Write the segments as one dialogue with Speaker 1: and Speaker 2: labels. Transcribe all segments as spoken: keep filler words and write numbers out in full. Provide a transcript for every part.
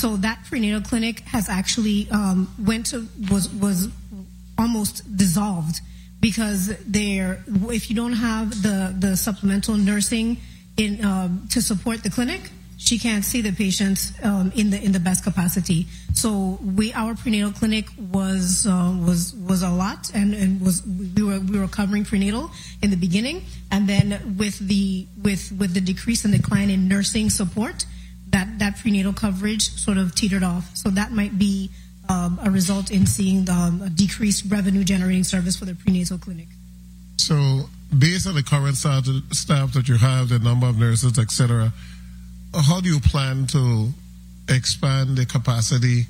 Speaker 1: So that prenatal clinic has actually um, went to was was almost dissolved because there, if you don't have the the supplemental nursing in um, to support the clinic, she can't see the patients um, in the in the best capacity. So we our prenatal clinic was uh, was was a lot, and, and was we were we were covering prenatal in the beginning, and then with the with with the decrease and decline in nursing support, that that prenatal coverage sort of teetered off. So that might be um, a result in seeing the um, a decreased revenue generating service for the prenatal clinic.
Speaker 2: So based on the current staff that you have, the number of nurses, et cetera, how do you plan to expand the capacity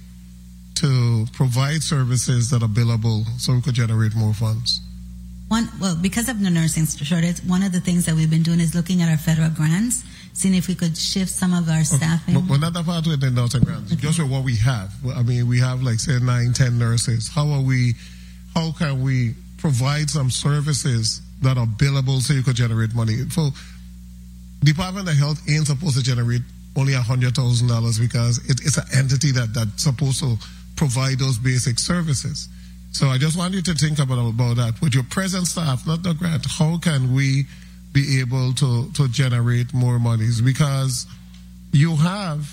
Speaker 2: to provide services that are billable so we could generate more funds?
Speaker 3: One, well, because of the nursing shortage, one of the things that we've been doing is looking at our federal grants, seeing if we could shift some of our staffing.
Speaker 2: Okay. But, but not about the nursing grants, okay. Just with what we have. I mean, we have like, say, nine, ten nurses. How are we, how can we provide some services that are billable so you could generate money? So, Department of Health ain't supposed to generate only one hundred thousand dollars because it, it's an entity that, that's supposed to provide those basic services. So I just want you to think about, about that. With your present staff, not the grant, how can we be able to, to generate more monies? Because you have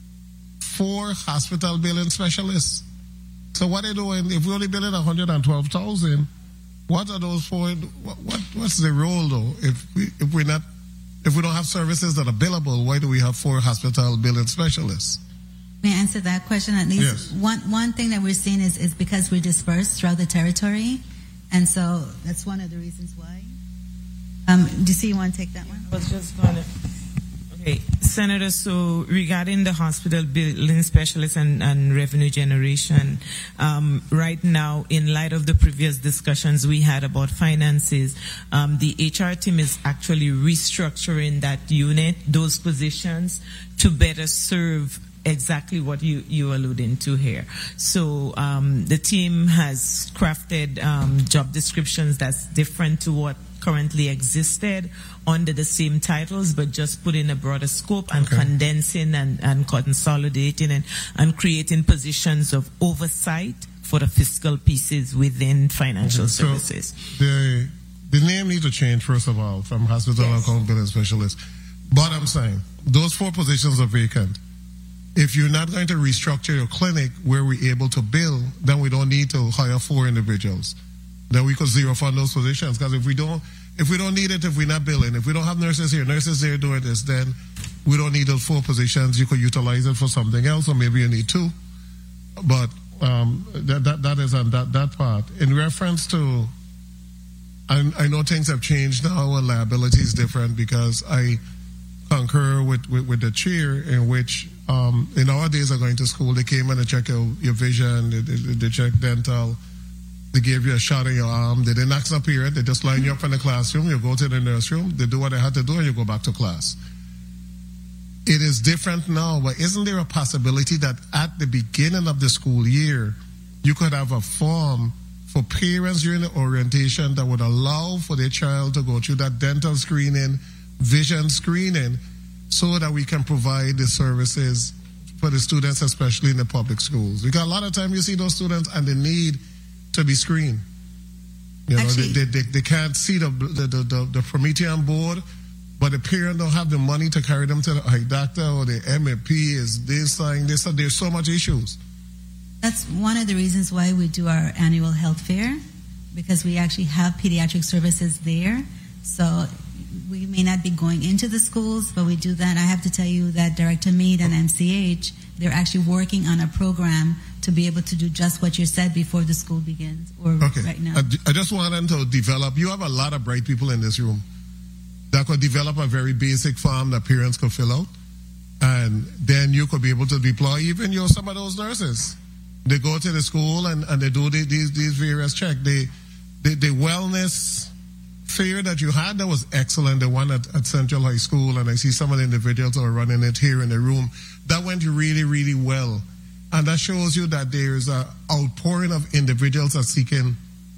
Speaker 2: four hospital billing specialists. So what are they doing? If we're only billing one hundred twelve thousand, what are those for? What, what, what's the role, though? If, we, if we're not If we don't have services that are billable, why do we have four hospital billing specialists?
Speaker 3: May I answer that question? At least
Speaker 2: yes.
Speaker 3: one one thing that we're seeing is, is because we're dispersed throughout the territory, and so that's one of the reasons why. Um, D C, you want to take that one?
Speaker 4: I was just going to. Okay, Senator, so regarding the hospital billing specialists and, and revenue generation, um, right now, in light of the previous discussions we had about finances, um, the H R team is actually restructuring that unit, those positions, to better serve exactly what you, you alluding to here. So um, the team has crafted um, job descriptions that's different to what currently existed under the same titles, but just put in a broader scope and okay. condensing and, and consolidating and, and creating positions of oversight for the fiscal pieces within financial okay. services.
Speaker 2: So the, the name needs to change, first of all, from hospital yes. account billing specialist. But I'm saying, those four positions are vacant. If you're not going to restructure your clinic where we're able to bill, then we don't need to hire four individuals. Then we could zero fund those positions, because if we don't, if we don't need it, if we're not billing, if we don't have nurses here, nurses there doing this, then we don't need those four positions. You could utilize it for something else, or maybe you need two. But um, that, that that is on that that part. In reference to, I, I know things have changed now, and liability is different, because I concur with, with, with the chair in which um, in our days of going to school, they came and they checked your, your vision, they, they, they checked dental. They gave you a shot in your arm. They didn't ask a period. They just line you up in the classroom. You go to the nursery. They do what they had to do, and you go back to class. It is different now, but isn't there a possibility that at the beginning of the school year, you could have a form for parents during the orientation that would allow for their child to go through that dental screening, vision screening, so that we can provide the services for the students, especially in the public schools? Because a lot of time you see those students and they need to be screened. You know,
Speaker 3: Actually,
Speaker 2: they, they, they can't see the the, the, the the Promethean board, but the parent don't have the money to carry them to the eye doctor, or the M A P is this thing, this. There's so much issues.
Speaker 3: That's one of the reasons why we do our annual health fair, because we actually have pediatric services there. So we may not be going into the schools, but we do that. I have to tell you that Director Meade and M C H, they're actually working on a program to be able to do just what you said before the school begins, or
Speaker 2: okay.
Speaker 3: right now.
Speaker 2: I, I just want them to develop. You have a lot of bright people in this room that could develop a very basic form that parents could fill out, and then you could be able to deploy even your some of those nurses. They go to the school and, and they do the, these these various checks. The, the the wellness fair that you had, that was excellent. The one at, at Central High School, and I see some of the individuals who are running it here in the room. That went really, really well. And that shows you that there is an outpouring of individuals that are seeking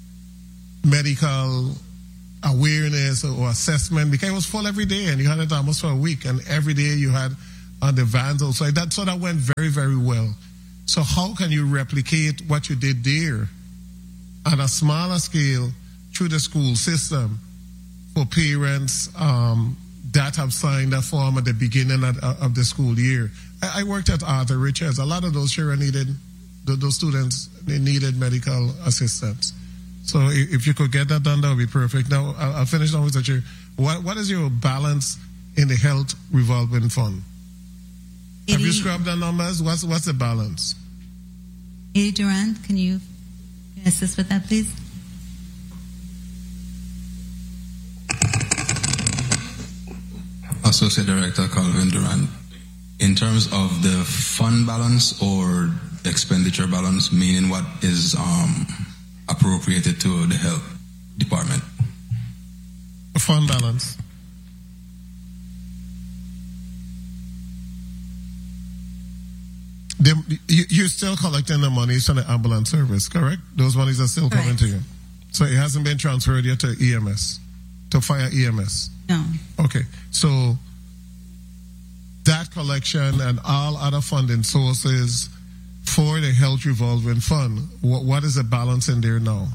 Speaker 2: medical awareness or assessment, because it was full every day, and you had it almost for a week, and every day you had on the vans outside. That, so that went very, very well. So how can you replicate what you did there on a smaller scale through the school system for parents um, that have signed that form at the beginning of, of the school year? I, I worked at Arthur Richards. A lot of those children needed, those students, they needed medical assistance. So if you could get that done, that would be perfect. Now, I'll finish now with that. What, what is your balance in the health revolving fund? Have you scrubbed the numbers? What's, what's the balance?
Speaker 3: Eddie Durant, can you assist with that, please?
Speaker 5: Associate Director Calvin Durant. In terms of the fund balance or expenditure balance, meaning what is um, appropriated to the health department?
Speaker 2: Fund balance. The, you, you're still collecting the monies from the ambulance service, correct? Those monies are still
Speaker 3: Correct.
Speaker 2: coming to you. So it hasn't been transferred yet to E M S, to fire E M S?
Speaker 3: No.
Speaker 2: Okay. So that collection and all other funding sources for the health revolving fund, what, what is the balance in there now?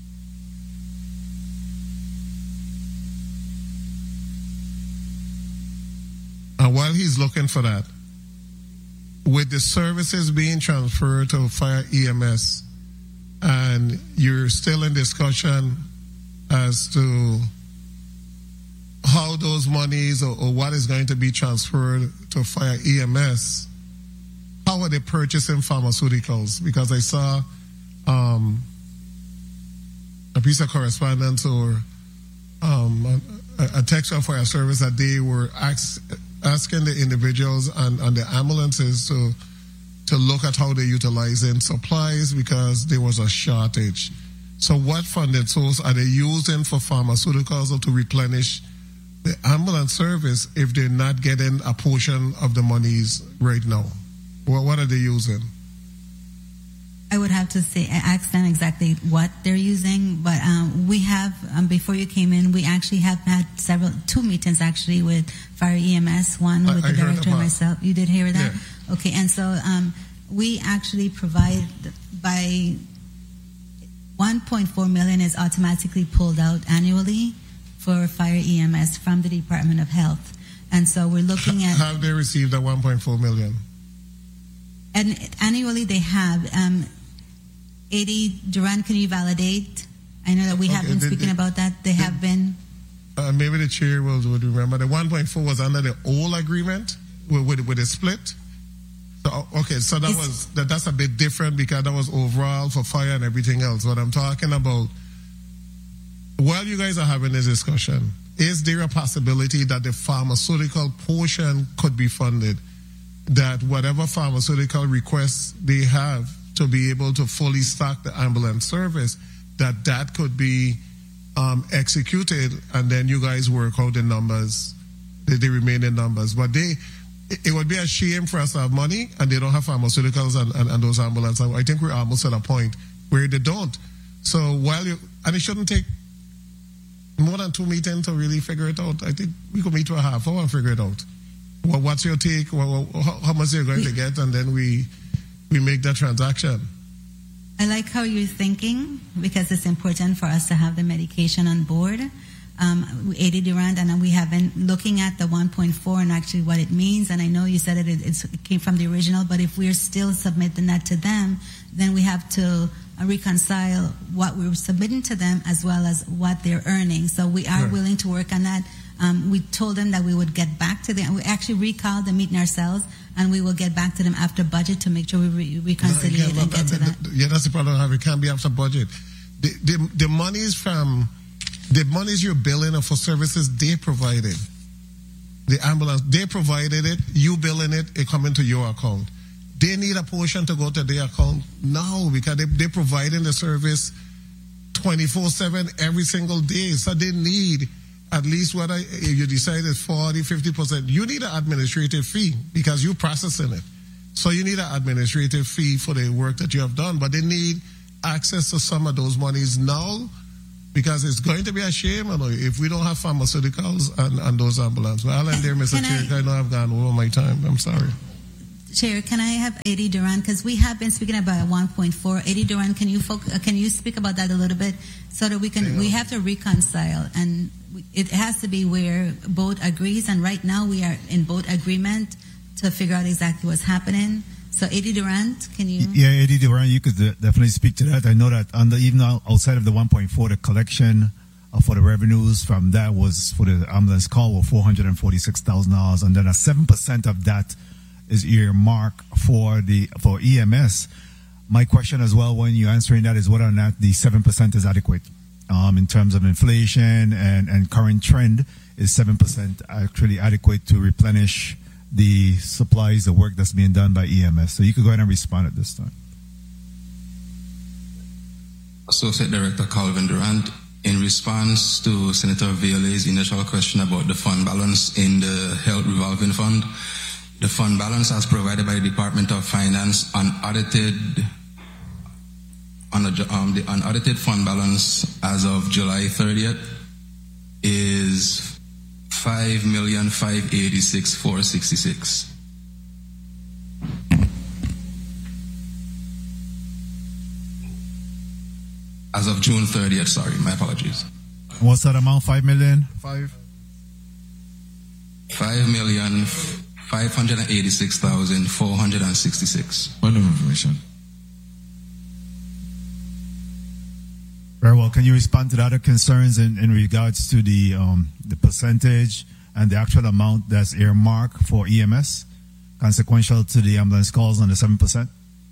Speaker 2: And while he's looking for that, with the services being transferred to fire E M S, and you're still in discussion as to how those monies or, or what is going to be transferred to fire E M S, how are they purchasing pharmaceuticals? Because I saw um, a piece of correspondence or um, a, a text of fire service that they were asked, asking the individuals and, and the ambulances to to look at how they're utilizing supplies because there was a shortage. So what funding source are they using for pharmaceuticals or to replenish the ambulance service if they're not getting a portion of the monies right now? Well, what are they using?
Speaker 3: I would have to say, ask them exactly what they're using, but um, we have, um, before you came in, we actually have had several, two meetings actually with Fire E M S, one with
Speaker 2: I,
Speaker 3: the
Speaker 2: I
Speaker 3: director and myself. You did hear that?
Speaker 2: Yeah.
Speaker 3: Okay, and so um, we actually provide by one point four million is automatically pulled out annually for Fire E M S from the Department of Health. And so we're looking at...
Speaker 2: Have they received that one point four million?
Speaker 3: And annually they have... Um, Eddie Durant, can you validate? I know that we
Speaker 2: Okay,
Speaker 3: have been
Speaker 2: the-
Speaker 3: speaking
Speaker 2: the-
Speaker 3: about that. They
Speaker 2: the-
Speaker 3: have been.
Speaker 2: Uh, maybe the chair will would remember. The one point four was under the old agreement with, with, with a split. So, okay, so that
Speaker 3: It's-
Speaker 2: was that, that's a bit different because that was overall for fire and everything else. What I'm talking about, while you guys are having this discussion, is there a possibility that the pharmaceutical portion could be funded? That whatever pharmaceutical requests they have to be able to fully stock the ambulance service, that that could be um, executed, and then you guys work out the numbers, the, the remaining numbers. But they, it, it would be a shame for us to have money and they don't have pharmaceuticals and, and, and those ambulances. I think we're almost at a point where they don't. So while you, and it shouldn't take more than two meetings to really figure it out. I think we could meet for a half hour and figure it out. Well, what's your take? Well, how, how much you're going we, to get, and then we we make that transaction.
Speaker 3: I like how you're thinking because it's important for us to have the medication on board. Um, Eddie Durant, and we have been looking at the one point four and actually what it means. And I know you said it, it's, it came from the original, but if we're still submitting that to them, then we have to reconcile what we're submitting to them as well as what they're earning. So we are
Speaker 2: right.
Speaker 3: willing to work on that. Um, we told them that we would get back to them. We actually recalled the meeting ourselves, and we will get back to them after budget to make sure we re- reconcile
Speaker 2: no,
Speaker 3: and get to that.
Speaker 2: Yeah, that's the problem I have. It can't be after budget. The, the, the monies from, the monies you're billing for services they provided, the ambulance, they provided it, you billing it, it come into your account. They need a portion to go to their account now because they, they're providing the service twenty-four seven every single day. So they need at least whether you decide it's forty, fifty percent, you need an administrative fee because you're processing it. So you need an administrative fee for the work that you have done, but they need access to some of those monies now Because it's going to be a shame, you know, if we don't have pharmaceuticals and, and those ambulances. Well, I'll end there, Mister Chair. I, I know I've gone over my time. I'm sorry.
Speaker 3: Chair, can I have Eddie Duran? Because we have been speaking about one point four. Eddie Duran, can you folk, uh, can you speak about that a little bit so that we can, we have to reconcile, and we, it has to be where both agrees, and right now we are in both agreement to figure out exactly what's happening. So Eddie Durant, can you?
Speaker 6: Yeah, Eddie Durant, you could definitely speak to that. I know that under, even outside of the one point four, the collection uh, for the revenues from that was for the ambulance call were four hundred forty-six thousand dollars, and then a seven percent of that is earmarked for the for E M S. My question as well, when you're answering that, is whether or not the seven percent is adequate um, in terms of inflation and, and current trend. Is seven percent actually adequate to replenish the supplies, the work that's being done by E M S? So you could go ahead and respond at this time.
Speaker 5: Associate Director Calvin Durant, in response to Senator Violet's initial question about the fund balance in the Health Revolving Fund, the fund balance as provided by the Department of Finance, unaudited, un, um, the unaudited fund balance as of July thirtieth is five million five hundred eighty-six thousand four hundred sixty-six. As of June thirtieth, sorry, my apologies.
Speaker 6: What's that amount? Five million? Five?
Speaker 5: Five million five hundred eighty-six thousand four hundred sixty-six.
Speaker 7: Point of information.
Speaker 6: Very well. Can you respond to the other concerns in, in regards to the um, the percentage and the actual amount that's earmarked for E M S, consequential to the ambulance calls on the seven percent?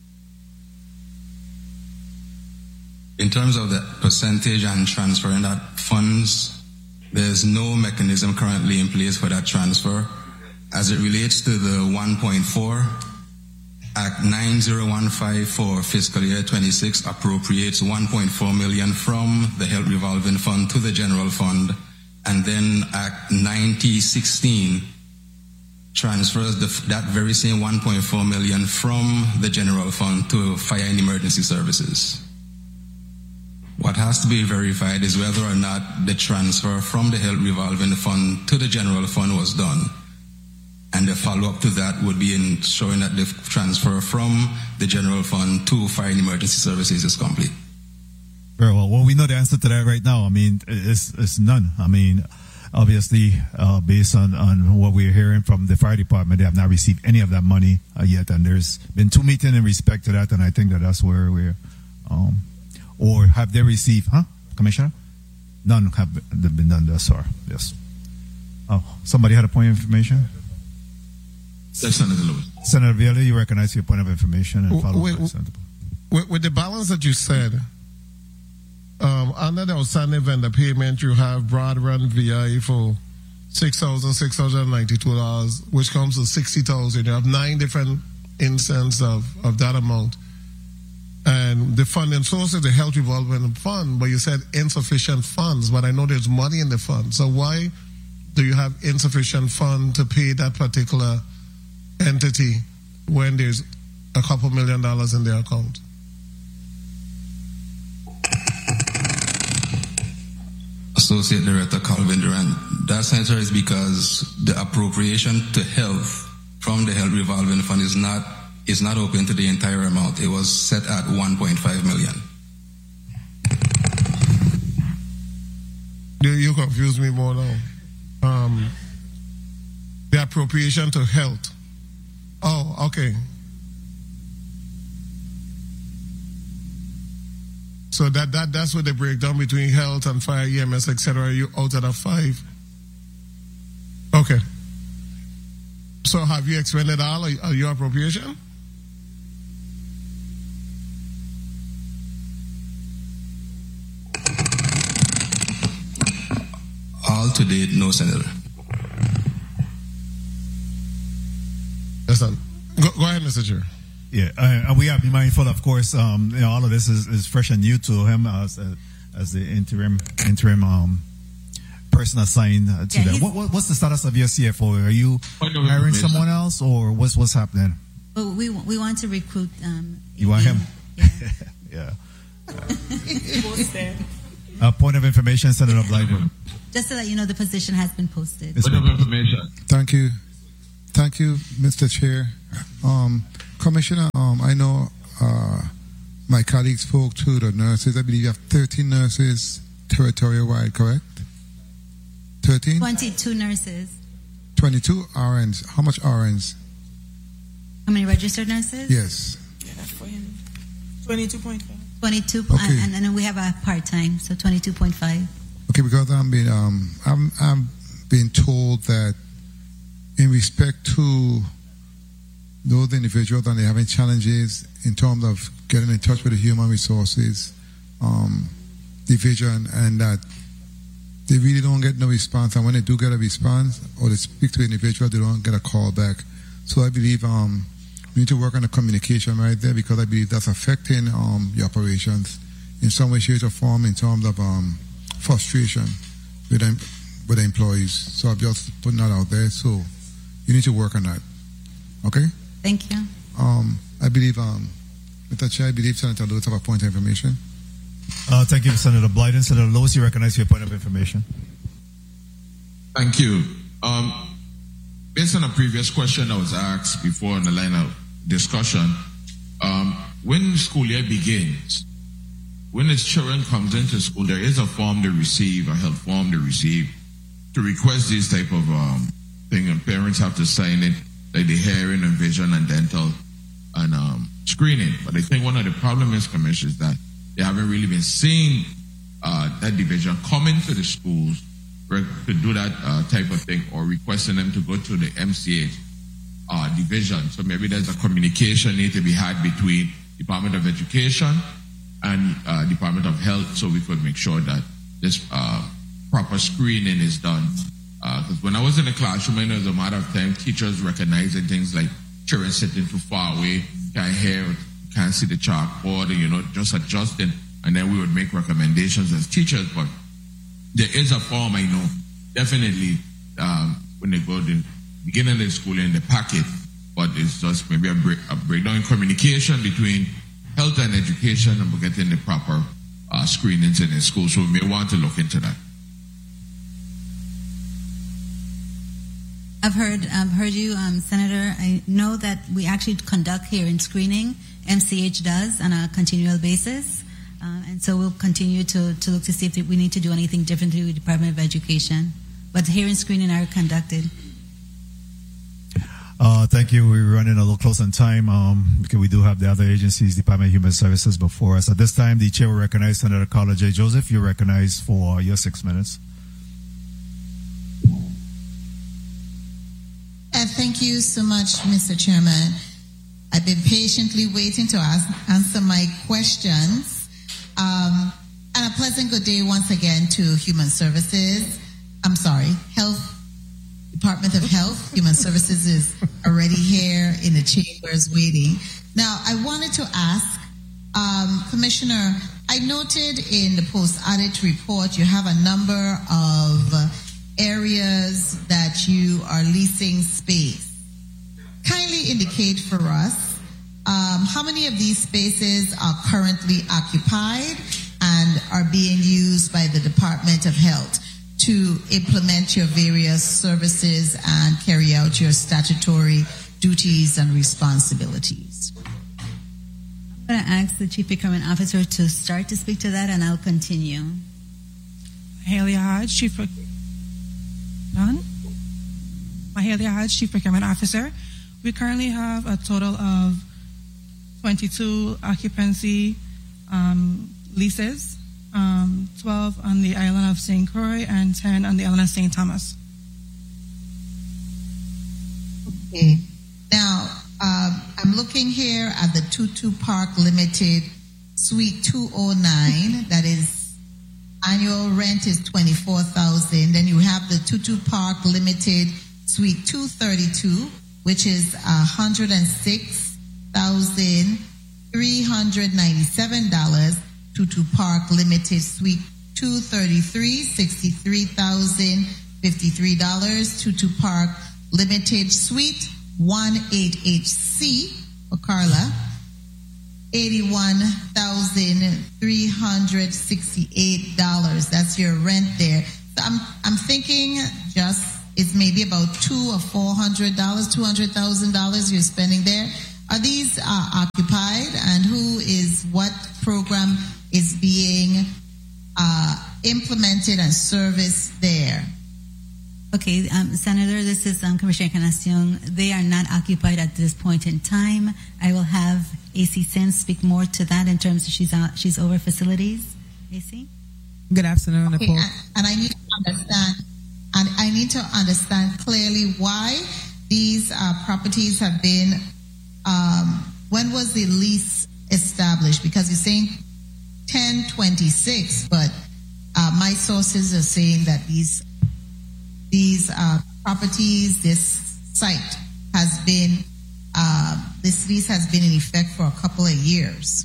Speaker 5: In terms of the percentage and transferring that funds, there's no mechanism currently in place for that transfer. As it relates to the one point four, Act nine thousand fifteen for fiscal year twenty-six appropriates one point four million from the Health Revolving Fund to the General Fund, and then Act ninety sixteen transfers the, that very same one point four million from the General Fund to Fire and Emergency Services. What has to be verified is whether or not the transfer from the Health Revolving Fund to the General Fund was done. And the follow-up to that would be in showing that the transfer from the General Fund to Fire and Emergency Services is complete.
Speaker 6: Very well. Well, we know the answer to that right now. I mean, it's, it's none. I mean, obviously, uh, based on, on what we're hearing from the fire department, they have not received any of that money uh, yet. And there's been two meetings in respect to that, and I think that that's where we're... Um, or have they received, huh, Commissioner? None have been done thus far, yes. Oh, somebody had a point of information?
Speaker 7: Senator Lewis.
Speaker 6: Senator Viola, you recognize your point of information and follow
Speaker 2: with,
Speaker 6: by Senator.
Speaker 2: With, with the balance that you said, um, under the outstanding vendor payment, you have broad run V I for six thousand six hundred ninety-two dollars, which comes to sixty thousand dollars. You have nine different instances of, of that amount. And the funding source is the Health Revolving Fund, but you said insufficient funds, but I know there's money in the fund. So why do you have insufficient fund to pay that particular entity when there's a couple million dollars in their account?
Speaker 5: Associate Director Calvin Durant, that, Senator, is because the appropriation to health from the Health Revolving Fund is not is not open to the entire amount. It was set at one point five million.
Speaker 2: You, you confuse me more now. Um, the appropriation to health. Oh, okay. So that, that that's what the breakdown between health and fire, E M S, et cetera. You out of that five. Okay. So have you expended all of your appropriation?
Speaker 5: All to date, no, Senator.
Speaker 2: Listen, go, go ahead, Mister Chair.
Speaker 6: Yeah, uh, we have to be mindful, of course. Um, you know, all of this is, is fresh and new to him as uh, as the interim interim um, person assigned uh, to
Speaker 3: yeah,
Speaker 6: that. What, what, what's the status of your C F O? Are you hiring someone else, or what's what's happening?
Speaker 3: Well, we we want to recruit. Um,
Speaker 6: you want him?
Speaker 3: Yeah.
Speaker 6: Yeah. Uh, point of information, Senator Blyden.
Speaker 3: Just so that you know, the position has been posted.
Speaker 7: Point of information.
Speaker 8: Thank you. Thank you, Mister Chair. Um, Commissioner, um, I know uh, my colleague spoke to the nurses. I believe you have thirteen nurses territorial-wide, correct? thirteen?
Speaker 3: twenty-two nurses.
Speaker 8: twenty-two R Ns. How much R Ns?
Speaker 3: How many registered nurses?
Speaker 8: Yes.
Speaker 4: twenty-two point five.
Speaker 3: twenty-two,
Speaker 8: Okay.
Speaker 3: and, and then we have a part-time, so twenty-two point five.
Speaker 8: Okay, because I'm being um I'm I'm being told that in respect to those individuals and they're having challenges in terms of getting in touch with the human resources um, division, and that they really don't get no response, and when they do get a response or they speak to an individual, they don't get a call back. So I believe um, we need to work on the communication right there, because I believe that's affecting um, your operations in some way, shape, or form in terms of um, frustration with them, with the employees. So I'm just putting that out there. So you need to work on that. Okay?
Speaker 3: Thank you.
Speaker 8: Um, I believe, um, Mister Chair, I believe Senator Lewis have a point of information.
Speaker 6: Uh, thank you, Senator Blyden. Senator Lewis, you recognize your point of information.
Speaker 7: Thank you. Um, based on a previous question that was asked before in the line of discussion, um, when school year begins, when the children comes into school, there is a form they receive, a health form they receive to request this type of um, thing, and parents have to sign it, like the hearing and vision and dental and um, screening. But I think one of the problems, Commissioner, is that they haven't really been seeing uh, that division coming to the schools to do that uh, type of thing, or requesting them to go to the M C H uh, division. So maybe there's a communication need to be had between Department of Education and uh, Department of Health, so we could make sure that this uh, proper screening is done. Because uh, when I was in the classroom, I know it was a matter of time, teachers recognizing things like children sitting too far away, can't hear, can't see the chalkboard, and, you know, just adjusting, and then we would make recommendations as teachers. But there is a form, I know, definitely, um, when they go to the beginning of the school in the packet, but it's just maybe a, break, a breakdown in communication between health and education, and we're getting the proper uh, screenings in the school. So we may want to look into that.
Speaker 3: I've heard, I've heard you, um, Senator. I know that we actually conduct hearing screening. M C H does on a continual basis, uh, and so we'll continue to, to look to see if we need to do anything differently with the Department of Education. But hearing screening are conducted.
Speaker 6: Uh, thank you. We're running a little close on time um, because we do have the other agencies, Department of Human Services, before us. At this time, the chair will recognize Senator Carla J. Joseph. You're recognized for your six minutes.
Speaker 9: Uh, thank you so much, Mister Chairman. I've been patiently waiting to ask, answer my questions. Um, and a pleasant good day once again to Human Services. I'm sorry, Health, Department of Health. Human Services is already here in the chambers waiting. Now, I wanted to ask, um, Commissioner, I noted in the post-audit report you have a number of areas that you are leasing space. Kindly indicate for us um, how many of these spaces are currently occupied and are being used by the Department of Health to implement your various services and carry out your statutory duties and responsibilities.
Speaker 3: I'm going to ask the Chief Procurement Officer to start to speak to that, and I'll continue.
Speaker 10: Mahalia Hodge, Chief Procurement Done. Mahalia Hodge, Chief Procurement Officer. We currently have a total of twenty-two occupancy um, leases, um, twelve on the island of Saint Croix and ten on the island of Saint Thomas.
Speaker 9: Okay. Now, um, I'm looking here at the Tutu Park Limited Suite two oh nine. That is annual rent is twenty-four thousand dollars. Then you have the Tutu Park Limited Suite two thirty-two, which is one hundred six thousand three hundred ninety-seven dollars. Tutu Park Limited Suite two thirty-three, sixty-three thousand fifty-three dollars. Tutu Park Limited Suite one eighty-eight C for Carla, eighty-one thousand three hundred hundred sixty-eight dollars. That's your rent there. So I'm I'm thinking just it's maybe about two or four hundred dollars, two hundred thousand dollars you're spending there. Are these uh, occupied, and who is what program is being uh, implemented and serviced there?
Speaker 3: Okay, um, Senator, this is um, Commissioner Encarnacion. They are not occupied at this point in time. I will have A C Sin speak more to that in terms of she's out, she's over facilities. A C?
Speaker 11: Good afternoon,
Speaker 9: Okay,
Speaker 11: Nicole.
Speaker 9: and, and I need to understand, and I need to understand clearly why these uh, properties have been. Um, when was the lease established? Because you're saying ten twenty-six, but uh, my sources are saying that these these uh, properties, this site has been uh, this lease has been in effect for a couple of years.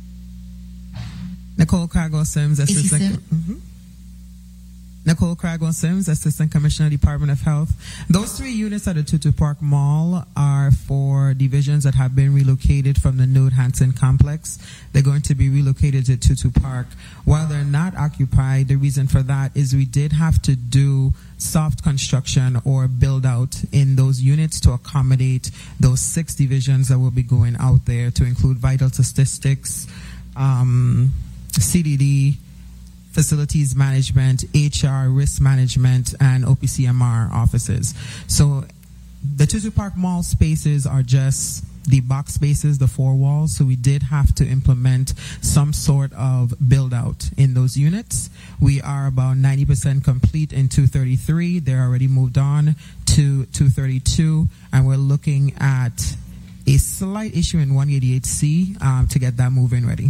Speaker 11: Nicole Cragwell Sims, Assistant.
Speaker 9: Sim?
Speaker 11: Mm-hmm. Nicole Cragwell Sims, Assistant Commissioner, Department of Health. Those three units at the Tutu Park Mall are for divisions that have been relocated from the Nude Hansen complex. They're going to be relocated to Tutu Park. While they're not occupied, the reason for that is we did have to do soft construction or build out in those units to accommodate those six divisions that will be going out there, to include vital statistics, um, C D D, facilities management, H R, risk management, and O P C M R offices. So the Tutu Park Mall spaces are just the box spaces, the four walls. So we did have to implement some sort of build out in those units. We are about ninety percent complete in two thirty-three. They're already moved on to two thirty-two, and we're looking at a slight issue in one eighty-eight C um, to get that moving ready.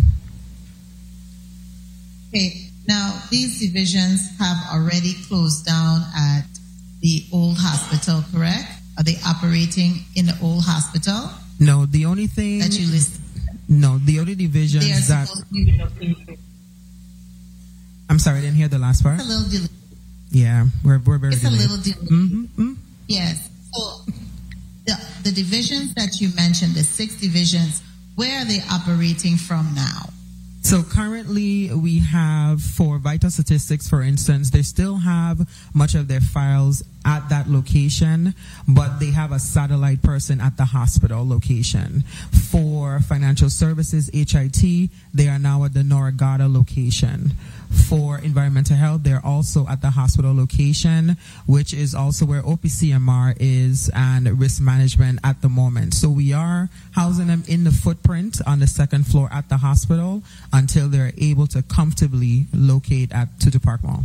Speaker 9: Okay. Now, these divisions have already closed down at the old hospital, correct? Are they operating in the old hospital?
Speaker 11: No, the only thing
Speaker 9: that you list.
Speaker 11: No, the only divisions
Speaker 9: They are
Speaker 11: that.
Speaker 9: supposed to be relocated.
Speaker 11: I'm sorry, I didn't hear the last part.
Speaker 9: It's a little delay.
Speaker 11: Yeah, we're we're very.
Speaker 9: It's
Speaker 11: delayed.
Speaker 9: a little delay.
Speaker 11: Mm-hmm, mm-hmm.
Speaker 9: Yes. So the the divisions that you mentioned, the six divisions, where are they operating from now?
Speaker 11: So currently we have, for vital statistics, for instance, they still have much of their files at that location, but they have a satellite person at the hospital location. For financial services, H I T, they are now at the Noragata location. For environmental health, they're also at the hospital location, which is also where O P C M R is and risk management at the moment. So we are housing them in the footprint on the second floor at the hospital until they're able to comfortably locate at Tutu Park Mall.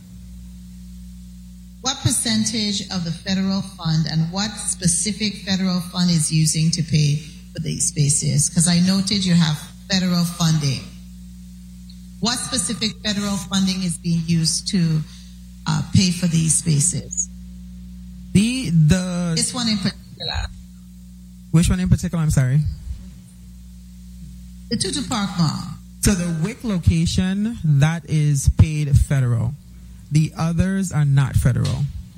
Speaker 9: What percentage of the federal fund and what specific federal fund is using to pay for these spaces? Because I noted you have federal funding. What specific federal funding is being used to uh, pay for these spaces?
Speaker 11: The the
Speaker 9: this one in particular.
Speaker 11: Which one in particular? I'm sorry.
Speaker 9: The Tutu Park Mall.
Speaker 11: So the W I C location, that is paid federal. The others are not federal.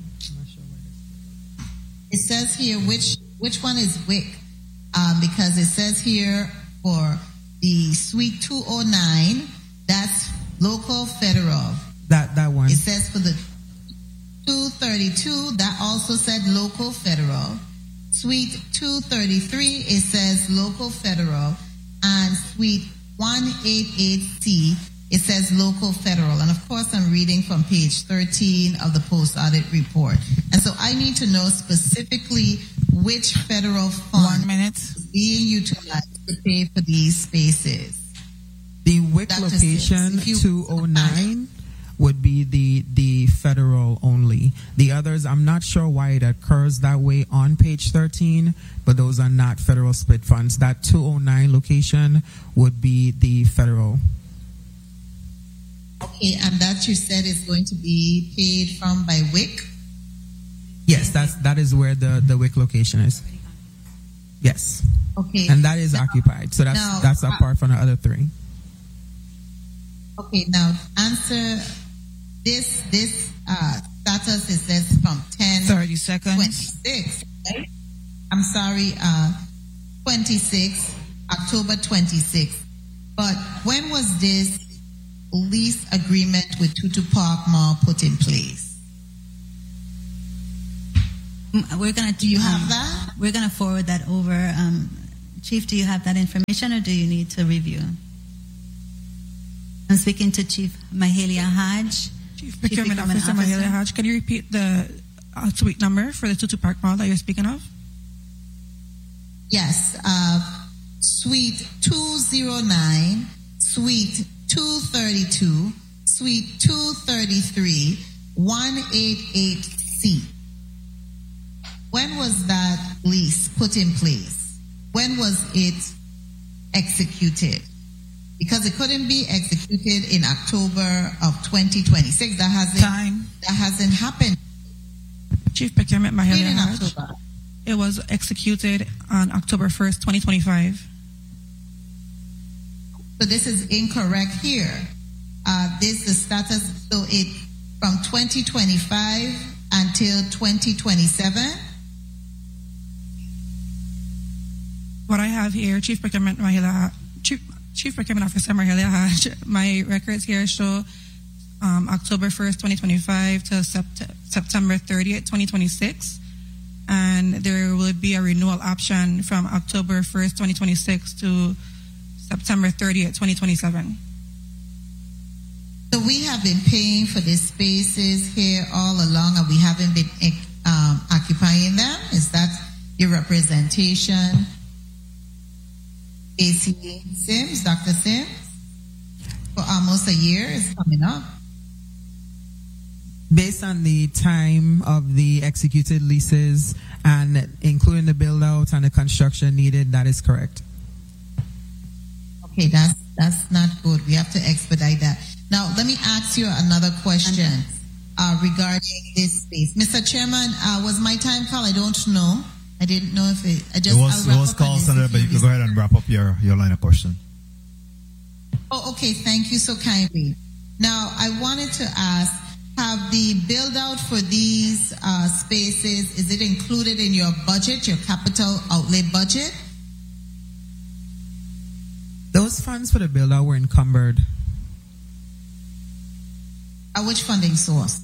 Speaker 9: It says here which which one is W I C, um, because it says here for the Suite two oh nine. That's local federal.
Speaker 11: That that one.
Speaker 9: It says for the two thirty-two, that also said local federal. Suite two thirty-three, it says local federal. And Suite one eighty-eight C, it says local federal. And of course, I'm reading from page thirteen of the post-audit report. And so I need to know specifically which federal fund
Speaker 12: One minute.
Speaker 9: is being utilized to pay for these spaces.
Speaker 11: The W I C
Speaker 9: Doctor
Speaker 11: location
Speaker 9: Sims,
Speaker 11: two oh nine would be the the federal only. The others, I'm not sure why it occurs that way on page thirteen, but those are not federal split funds. That two oh nine location would be the federal.
Speaker 9: Okay, and that you said is going to be paid from by W I C?
Speaker 11: Yes, that's that is where the the W I C location is. Yes.
Speaker 9: Okay.
Speaker 11: And that is
Speaker 9: now,
Speaker 11: occupied. So that's
Speaker 9: now,
Speaker 11: that's apart from the other three.
Speaker 9: Okay, now answer this this uh, status. It says from ten
Speaker 12: thirty seconds.
Speaker 9: twenty-six. Right? I'm sorry, uh, twenty-six October twenty-sixth. But when was this lease agreement with Tutu Park Mall put in place?
Speaker 3: We're gonna.
Speaker 9: Do you
Speaker 3: um,
Speaker 9: have that?
Speaker 3: We're gonna forward that over. Um, Chief, do you have that information, or do you need to review? I'm speaking to Chief Mahalia Hodge.
Speaker 10: Chief Procurement Officer Mahalia Hodge. Can you repeat the uh, suite number for the Tutu Park Mall that you're speaking of?
Speaker 9: Yes, uh, Suite two oh nine, Suite two thirty-two, Suite two thirty-three, one eighty-eight C. When was that lease put in place? When was it executed? Because it couldn't be executed in October of twenty twenty-six. That hasn't,
Speaker 10: Time.
Speaker 9: That hasn't happened.
Speaker 10: Chief Procurement Mahalia
Speaker 9: In
Speaker 10: Hodge.
Speaker 9: October.
Speaker 10: It was executed on October first, twenty twenty-five.
Speaker 9: So this is incorrect here. Uh, this is the status. So it from twenty twenty-five until twenty twenty-seven.
Speaker 10: What I have here, Chief Procurement Mahalia, Chief, Chief Procurement Officer Mahalia Hodge, my records here show um, October first, twenty twenty-five to sept- September thirtieth, twenty twenty-six. And there will be a renewal option from October first, twenty twenty-six to September thirtieth, twenty twenty-seven.
Speaker 9: So we have been paying for these spaces here all along, and we haven't been um, occupying them. Is that your representation? A C Sims, Doctor Sims? For almost a year is coming up.
Speaker 11: Based on the time of the executed leases and including the build out and the construction needed, that is correct.
Speaker 9: Okay, that's that's not good. We have to expedite that. Now, let me ask you another question uh, regarding this space. Mister Chairman, uh, was my time call? I don't know. I didn't know if it. I just.
Speaker 6: It was, it was called, Senator, but you can go ahead and wrap up your, your line of question.
Speaker 9: Oh, okay. Thank you so kindly. Now, I wanted to ask, have the build out for these uh, spaces, is it included in your budget, your capital outlay budget?
Speaker 11: Those funds for the build out were encumbered.
Speaker 9: Uh, which funding source?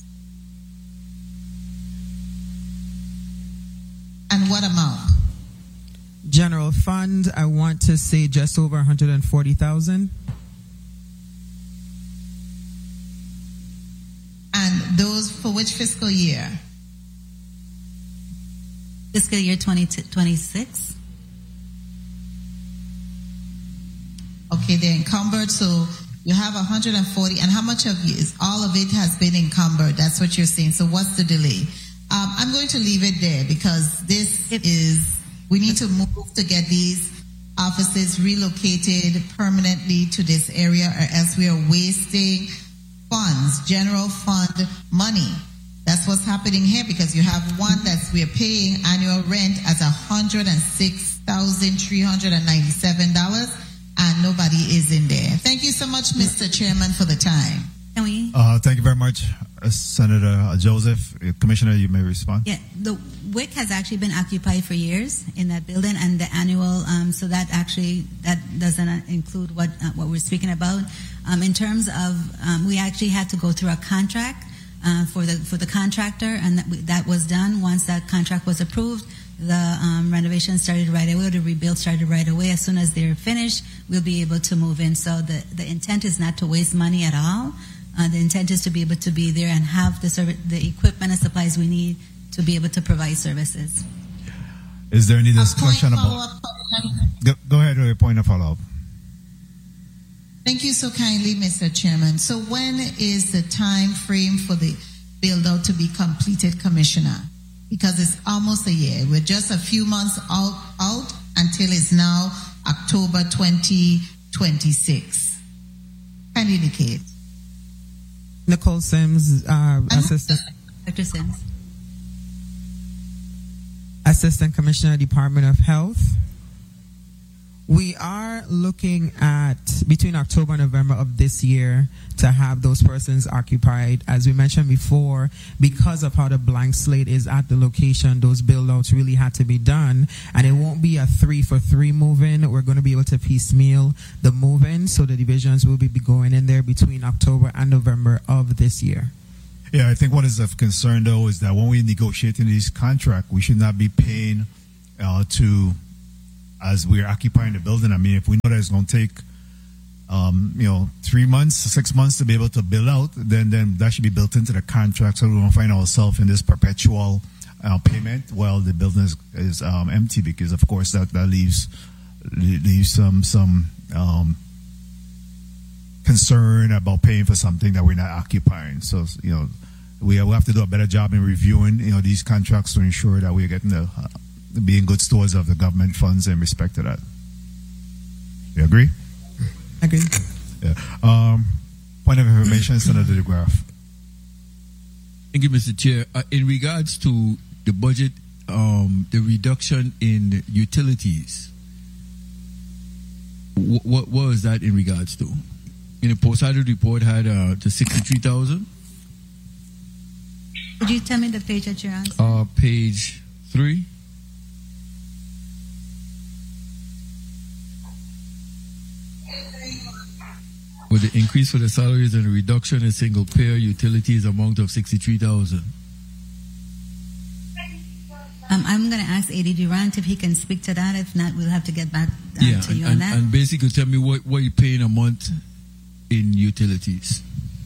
Speaker 9: And what amount?
Speaker 11: General fund, I want to say just over one hundred forty thousand.
Speaker 9: And those for which fiscal year?
Speaker 3: Fiscal year twenty twenty-six.
Speaker 9: Okay, they're encumbered, so you have one hundred forty. And how much of you is all of it has been encumbered? That's what you're saying. So what's the delay? Um, I'm going to leave it there because this is, we need to move to get these offices relocated permanently to this area, or else we are wasting funds, general fund money. That's what's happening here, because you have one that's we're paying annual rent as one hundred six thousand three hundred ninety-seven dollars, and nobody is in there. Thank you so much, Mister Chairman, for the time.
Speaker 3: Can we?
Speaker 6: Uh, thank you very much, uh, Senator Joseph. Uh, Commissioner, you may respond.
Speaker 3: Yeah, the W I C has actually been occupied for years in that building, and the annual, um, so that actually, that doesn't include what uh, what we're speaking about. Um, in terms of, um, we actually had to go through a contract uh, for the for the contractor, and that, we, that was done. Once that contract was approved, the um, renovation started right away, or the rebuild started right away. As soon as they're finished, we'll be able to move in. So the, the intent is not to waste money at all. Uh, the intent is to be able to be there and have the service, the equipment and supplies we need to be able to provide services.
Speaker 6: Is there any discussion about? Go, go ahead with your point of follow-up.
Speaker 9: Thank you so kindly, Mister Chairman. So when is the time frame for the build-out to be completed, Commissioner? Because it's almost a year. We're just a few months out, out until it's now October twenty twenty-six. Can you indicate?
Speaker 11: Nicole Sims, uh, Assistant.
Speaker 3: Doctor Sims.
Speaker 11: Assistant Commissioner, Department of Health. We are looking at between October and November of this year to have those persons occupied. As we mentioned before, because of how the blank slate is at the location, those build-outs really had to be done. And it won't be a three for three move-in. We're going to be able to piecemeal the move-in, so the divisions will be going in there between October and November of this year.
Speaker 6: Yeah, I think what is of concern, though, is that when we negotiate in these contracts, we should not be paying uh, to... as we're occupying the building. I mean, if we know that it's going to take, um, you know, three months, six months to be able to build out, then then that should be built into the contract, so we don't find ourselves in this perpetual uh, payment while the building is, is um, empty, because of course that, that leaves leaves some some um, concern about paying for something that we're not occupying. So you know, we have to do a better job in reviewing you know these contracts to ensure that we're getting the uh, being good stewards of the government funds in respect to that. You agree?
Speaker 11: Agree.
Speaker 6: Yeah. Um, point of information, Senator DeGraff.
Speaker 12: Thank you, Mister Chair. Uh, in regards to the budget, um, the reduction in utilities, wh- what was that in regards to? In the post-audit report had uh, the sixty-three thousand.
Speaker 3: Could you tell me the page that you're on?
Speaker 12: Uh, page three. With the increase for the salaries and the reduction in single payer utilities amount of sixty-three thousand.
Speaker 3: Um, I'm going to ask A D Durant if he can speak to that. If not, we'll have to get back um,
Speaker 12: yeah,
Speaker 3: to you
Speaker 12: and,
Speaker 3: on that.
Speaker 12: And basically tell me what, what you're paying a month in utilities.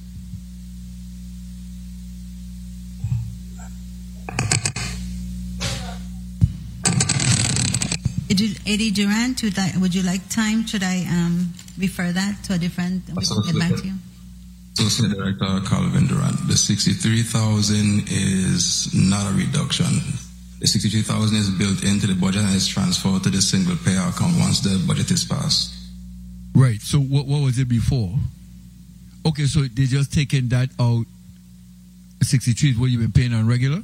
Speaker 3: A D Durant, would, I, would you like time? Should I um, refer that to a different? We can get back to you.
Speaker 5: Associate Director Calvin Durant, the sixty-three thousand is not a reduction. The sixty-three thousand is built into the budget and is transferred to the single payer account once the budget is passed.
Speaker 12: Right. So what what was it before? Okay, so they just taken that out. sixty-three is what you've been paying on regular?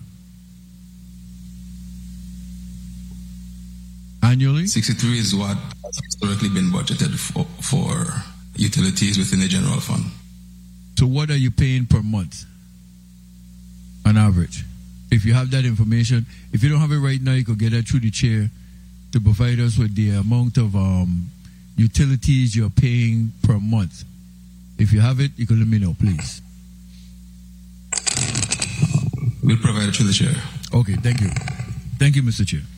Speaker 12: Annually?
Speaker 5: sixty-three is what has historically been budgeted for, for utilities within the general fund.
Speaker 12: So what are you paying per month on average? If you have that information, if you don't have it right now, you could get that through the chair to provide us with the amount of um, utilities you're paying per month. If you have it, you can let me know, please.
Speaker 5: We'll provide it through the chair.
Speaker 12: Okay, thank you. Thank you, Mister Chair.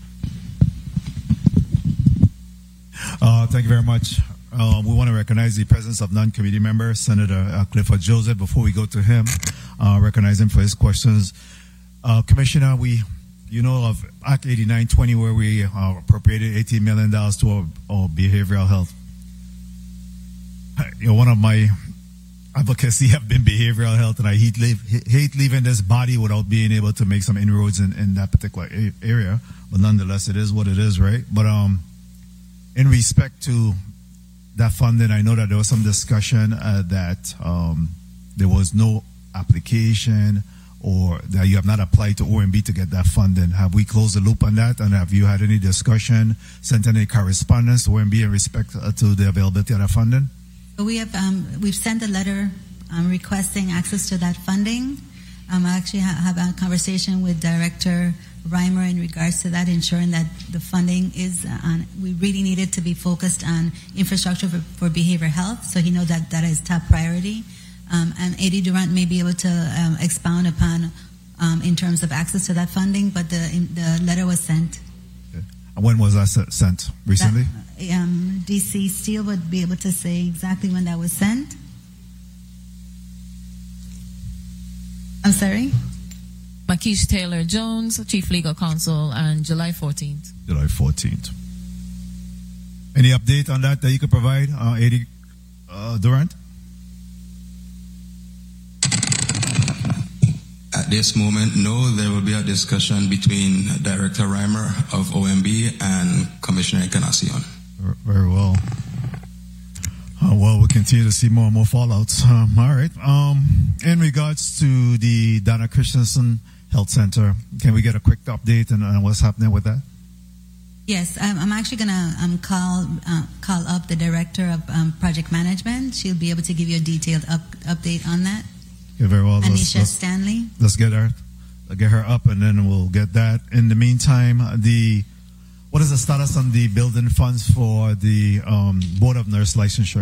Speaker 6: Uh, thank you very much. Uh, we want to recognize the presence of non-committee member, Senator uh, Clifford Joseph. Before we go to him, uh, recognize him for his questions. Uh, Commissioner, we, you know of Act eighty-nine twenty, where we uh, appropriated eighteen million dollars to our, our behavioral health. You know, one of my advocacy have been behavioral health, and I hate, leave, hate leaving this body without being able to make some inroads in, in that particular area. But nonetheless, it is what it is, right? But um, in respect to that funding, I know that there was some discussion uh, that um, there was no application or that you have not applied to O M B to get that funding. Have we closed the loop on that? And have you had any discussion, sent any correspondence to O M B in respect uh, to the availability of that funding?
Speaker 3: We have um, we've sent a letter um, requesting access to that funding. Um, I actually ha- have a conversation with Director Reimer in regards to that, ensuring that the funding is on. We really need it to be focused on infrastructure for, for behavioral health, so he knows that that is top priority. Um, and A D Durant may be able to um, expound upon um, in terms of access to that funding, but the the letter was sent.
Speaker 6: Okay. And when was that sent? Recently?
Speaker 3: That, um, D C Steele would be able to say exactly when that was sent. I'm sorry?
Speaker 13: Makeesh Taylor Jones, Chief Legal Counsel, and July fourteenth.
Speaker 6: July fourteenth. Any update on that that you could provide, uh, A D uh, Durant?
Speaker 5: At this moment, no. There will be a discussion between Director Reimer of O M B and Commissioner Encarnacion.
Speaker 6: Very well. Uh, well, we continue to see more and more fallouts. Um, all right. Um, in regards to the Donna Christensen Health Center, can we get a quick update on, on what's happening with that?
Speaker 3: Yes, I'm, I'm actually going to um, call uh, call up the director of um, project management. She'll be able to give you a detailed up, update on that.
Speaker 6: Yeah, very well.
Speaker 3: Anisha
Speaker 6: let's, let's,
Speaker 3: Stanley.
Speaker 6: Let's get her, get her up, and then we'll get that. In the meantime, the what is the status on the building funds for the um, Board of Nurse licensure?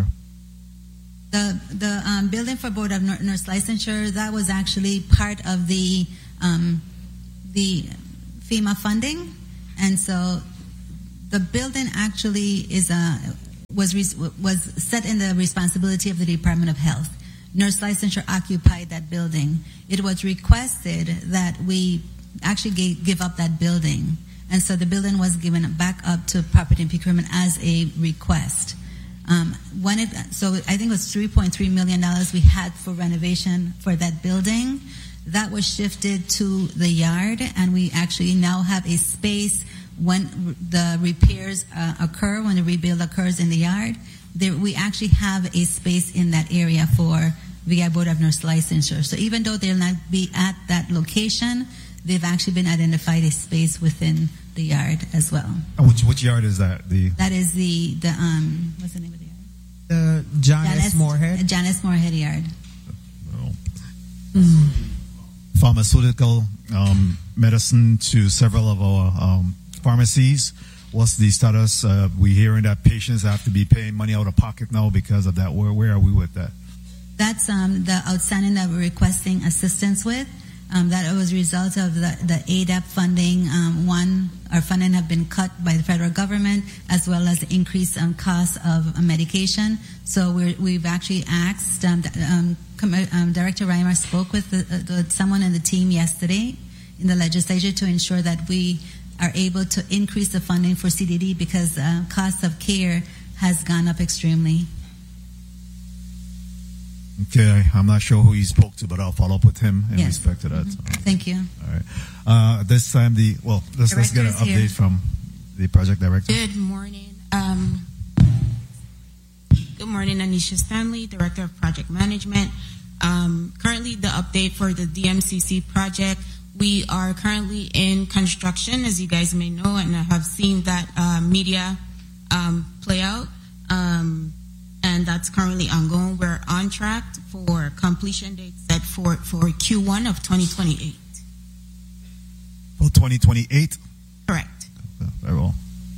Speaker 3: The the um, building for Board of Nurse licensure, that was actually part of the um, the FEMA funding, and so the building actually is a was was set in the responsibility of the Department of Health. Nurse licensure occupied that building. It was requested that we actually gave, give up that building, and so the building was given back up to Property and Procurement as a request. Um, when it so I think it was three point three million dollars we had for renovation for that building. That was shifted to the yard, and we actually now have a space when the repairs uh, occur, when the rebuild occurs in the yard. There, we actually have a space in that area for V I Board of Nurse licensure. So even though they'll not be at that location, they've actually been identified a space within the yard as well.
Speaker 6: And which which yard is that? The
Speaker 3: that is the the um what's the name of the yard?
Speaker 11: The Janice, Janice Moorhead.
Speaker 3: Janice Moorhead yard.
Speaker 6: Oh. Mm. Pharmaceutical um, medicine to several of our um, pharmacies. What's the status? Uh, we're hearing that patients have to be paying money out of pocket now because of that. Where where are we with that?
Speaker 3: That's um, the outstanding that we're requesting assistance with. Um, that was a result of the, the A D A P funding. Um, one, our funding have been cut by the federal government, as well as the increased um, cost of uh, medication. So we're, we've actually asked, um, um, um, Director Reimer spoke with the, uh, the, someone in the team yesterday in the legislature to ensure that we are able to increase the funding for C D D because uh, cost of care has gone up extremely.
Speaker 6: Okay, I'm not sure who he spoke to, but I'll follow up with him in
Speaker 3: yes.
Speaker 6: respect to that.
Speaker 3: Mm-hmm. Thank you.
Speaker 6: All right. Uh, this time, the well, let's let's get an update here from the project director.
Speaker 14: Good morning. Um, good morning, Anisha Stanley, Director of Project Management. Um, currently, the update for the D M C C project. We are currently in construction, as you guys may know, and I have seen that uh, media um, play out. Um, And that's currently ongoing. We're on track for completion date set for, for Q one of twenty twenty-eight.
Speaker 6: For twenty twenty-eight?
Speaker 14: Correct.
Speaker 6: Very well.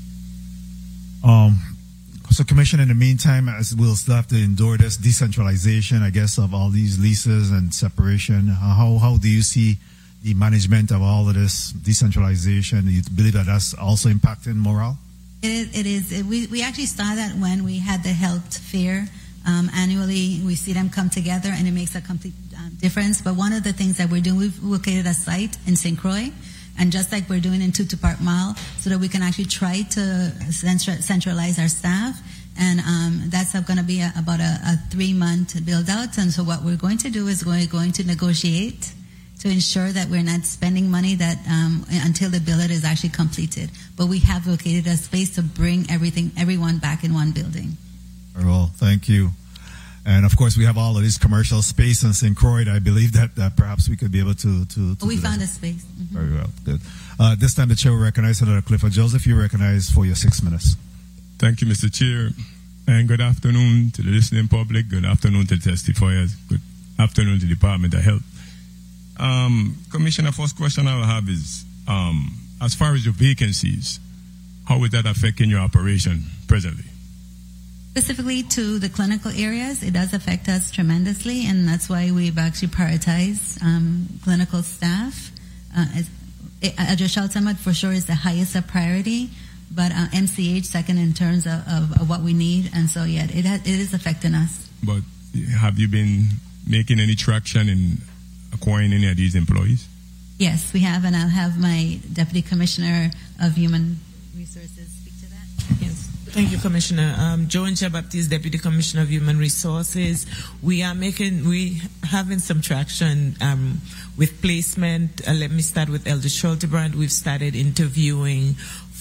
Speaker 6: Um, so, Commission, in the meantime, as we'll still have to endure this decentralization, I guess, of all these leases and separation, how, how do you see the management of all of this decentralization? Do you believe that that's also impacting morale?
Speaker 3: It is. It is. It, we, we actually saw that when we had the health fair um, annually. We see them come together, and it makes a complete uh, difference. But one of the things that we're doing, we've located a site in Saint Croix, and just like we're doing in Tutu Park Mall, so that we can actually try to centralize our staff. And um, that's going to be a, about a, a three-month build-out. And so what we're going to do is we're going to negotiate to ensure that we're not spending money that um, until the build is actually completed. But we have located a space to bring everything, everyone back in one building.
Speaker 6: Very well, thank you. And of course, we have all of this commercial space in Saint Croix. I believe that, that perhaps we could be able to. to, to
Speaker 3: we found
Speaker 6: that.
Speaker 3: a space. Mm-hmm.
Speaker 6: Very well, good. Uh, this time, the chair will recognize Senator Clifford Joseph. You recognize for your six minutes.
Speaker 15: Thank you, Mister Chair. And good afternoon to the listening public. Good afternoon to the testifiers. Good afternoon to the Department of Health. Um, Commissioner, first question I will have is, um, as far as your vacancies, how is that affecting your operation presently?
Speaker 3: Specifically to the clinical areas, it does affect us tremendously, and that's why we've actually prioritized um, clinical staff. Uh, Adjunct Shelton for sure is the highest of priority, but uh, M C H second in terms of, of, of what we need, and so yeah, it has, it is affecting us.
Speaker 15: But have you been making any traction in acquiring any of these employees?
Speaker 3: Yes, we have, and I'll have my Deputy Commissioner of Human Resources speak to that.
Speaker 4: Yes. Thank you, Commissioner. Um, Joan Baptiste, Deputy Commissioner of Human Resources. We are making, we having some traction um, with placement. Uh, let me start with Elder Schultebrand. We've started interviewing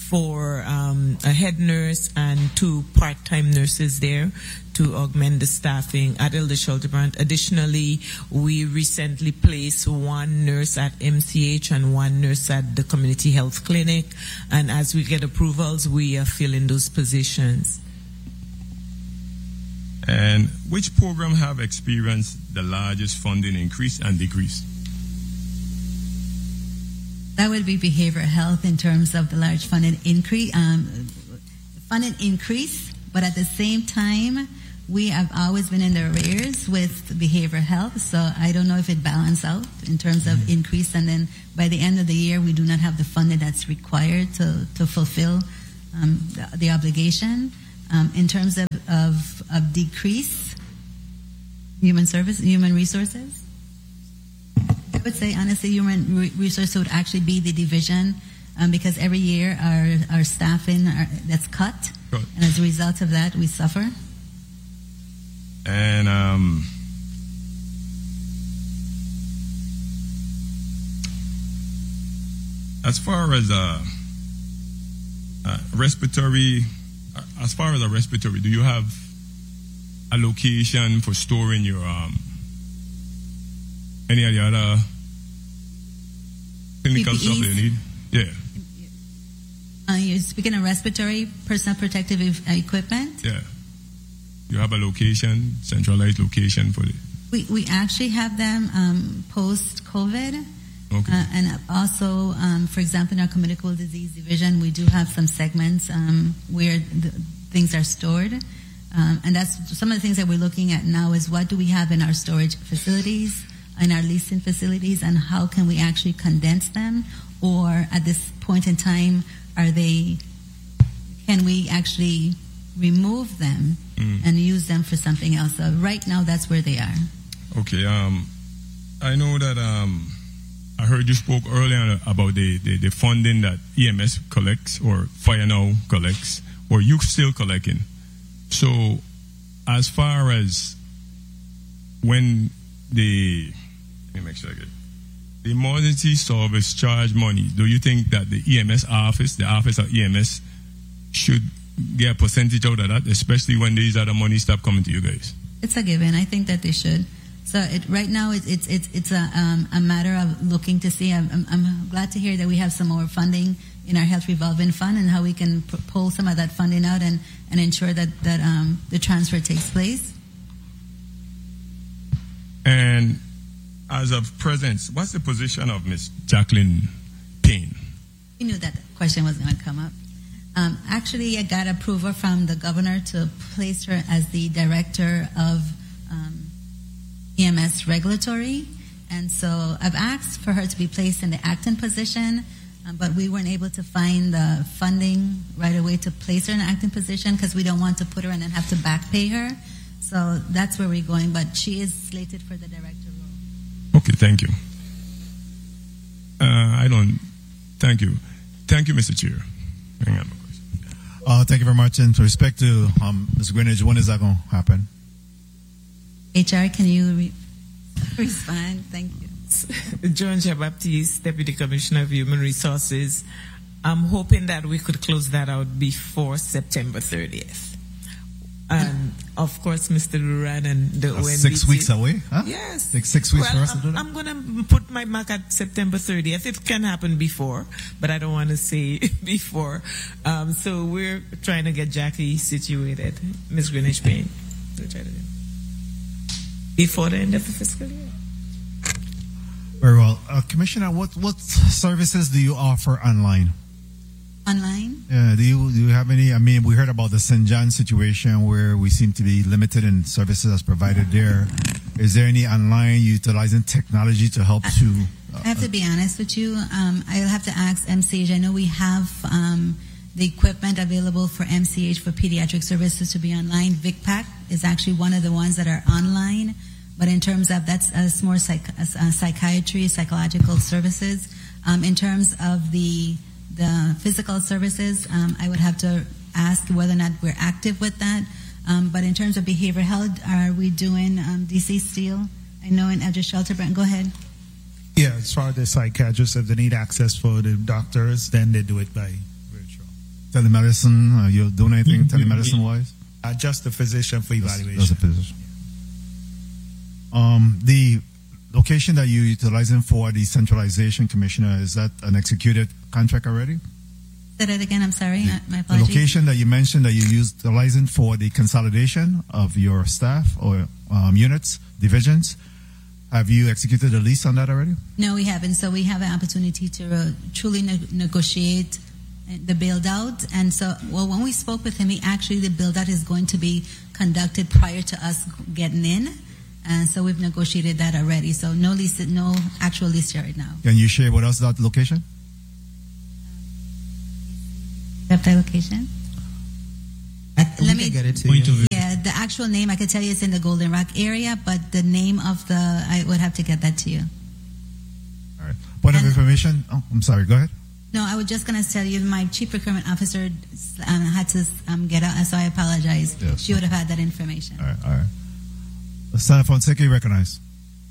Speaker 4: for um, a head nurse and two part-time nurses there to augment the staffing at Hilda-Schultebrand. Additionally, we recently placed one nurse at M C H and one nurse at the community health clinic. And as we get approvals, we are filling those positions.
Speaker 15: And which program have experienced the largest funding increase and decrease?
Speaker 3: That would be behavioral health in terms of the large funded increase, um, funded increase, but at the same time, we have always been in the arrears with behavioral health, so I don't know if it balanced out in terms of mm-hmm. increase, and then by the end of the year, we do not have the funding that's required to, to fulfill um, the, the obligation. Um, in terms of, of, of decrease, human service, human resources, I would say honestly, human re- resources would actually be the division, um, because every year our our staffing are, that's cut,
Speaker 15: Good.
Speaker 3: And as a result of that, we suffer.
Speaker 15: And um, as far as uh, uh, respiratory, uh, as far as a respiratory, do you have a location for storing your um, any of the other clinical
Speaker 3: P P Es?
Speaker 15: stuff you need? Yeah.
Speaker 3: Uh, you're speaking of respiratory, personal protective e- equipment.
Speaker 15: Yeah. You have a location, centralized location for it.
Speaker 3: We we actually have them um, post COVID.
Speaker 15: Okay.
Speaker 3: Uh, and also, um, for example, in our communicable disease division, we do have some segments um, where the things are stored. Um, and that's some of the things that we're looking at now is what do we have in our storage facilities, in our leasing facilities, and how can we actually condense them? Or at this point in time, are they, can we actually remove them mm. and use them for something else? So right now, that's where they are.
Speaker 15: Okay. Um, I know that um, I heard you spoke earlier about the, the, the funding that E M S collects or Fire Now collects, or you still collecting. So as far as when the, let me make sure I get it. The emergency service charge money, do you think that the E M S office, the office of E M S, should get a percentage out of that, especially when these other money stop coming to you guys?
Speaker 3: It's a given. I think that they should. So it, right now, it, it's it's it's a um, a matter of looking to see. I'm, I'm, I'm glad to hear that we have some more funding in our health revolving fund and how we can p- pull some of that funding out and, and ensure that that um, the transfer takes place.
Speaker 15: And as of present, what's the position of Miss Jacqueline Payne?
Speaker 3: We knew that question was going to come up. Um, actually, I got approval from the governor to place her as the director of um, E M S regulatory. And so I've asked for her to be placed in the acting position, um, but we weren't able to find the funding right away to place her in an acting position because we don't want to put her and then have to back pay her. So that's where we're going, but she is slated for the director role.
Speaker 15: Okay, thank you. Uh, I don't, thank you. Thank you, Mister Chair. Hang on.
Speaker 6: Uh, thank you very much. And with respect to um, Miz Greenidge, when is that going to happen?
Speaker 3: H R, can you re- respond? Thank you.
Speaker 4: Joan Jean-Baptiste, Deputy Commissioner of Human Resources. I'm hoping that we could close that out before September thirtieth. And of course, Mister Duran and the
Speaker 6: That's
Speaker 4: O N B C.
Speaker 6: Six weeks away? Huh?
Speaker 4: Yes.
Speaker 6: Like six weeks
Speaker 4: well,
Speaker 6: for us
Speaker 4: I'm,
Speaker 6: to do that?
Speaker 4: I'm going to put my mark at September thirtieth. It can happen before, but I don't want to say before. Um, so we're trying to get Jackie situated. Miz Greenidge Payne. We'll try to do before the end of the fiscal year.
Speaker 6: Very well. Uh, Commissioner, what, what services do you offer online?
Speaker 3: Online?
Speaker 6: Yeah, do you do you have any? I mean, we heard about the Saint John situation where we seem to be limited in services as provided there. Is there any online utilizing technology to help to? Uh,
Speaker 3: I have to be honest with you. Um, I'll have to ask M C H. I know we have um, the equipment available for M C H for pediatric services to be online. VicPac is actually one of the ones that are online. But in terms of that's uh, more psych, uh, psychiatry, psychological services. Um, in terms of the the physical services, um, I would have to ask whether or not we're active with that. Um, but in terms of behavioral health, are we doing um, D C Steel? I know in Hilda-Schultebrand. Go ahead.
Speaker 16: Yeah, as far as the psychiatrists, if they need access for the doctors, then they do it by virtual.
Speaker 6: telemedicine? Uh, you doing anything telemedicine wise?
Speaker 16: Uh, just a physician for evaluation.
Speaker 6: Just a physician. Um, the location that you're utilizing for the centralization, Commissioner, is that an executed contract already?
Speaker 3: Say that again, I'm sorry.
Speaker 6: The,
Speaker 3: My
Speaker 6: the
Speaker 3: apologies.
Speaker 6: location that you mentioned that you're utilizing for the consolidation of your staff or um, units, divisions, have you executed a lease on that already?
Speaker 3: No, we haven't. So we have an opportunity to uh, truly ne- negotiate the build out. And so, well, when we spoke with him, he actually, the build out is going to be conducted prior to us getting in. And so we've negotiated that already. So no lease, no actual lease here right now.
Speaker 6: Can you share with us that location?
Speaker 3: That location? Let me
Speaker 11: get it to you.
Speaker 3: Yeah, the actual name I could tell you it's in the Golden Rock area, but the name of the I would have to get that to you.
Speaker 6: All right. Point of information. Oh, I'm sorry. Go ahead.
Speaker 3: No, I was just going to tell you my chief procurement officer um, had to um, get out, so I apologize.
Speaker 6: Yes.
Speaker 3: She would have had that information.
Speaker 6: All right. All right. Senator Fonseca, you recognize.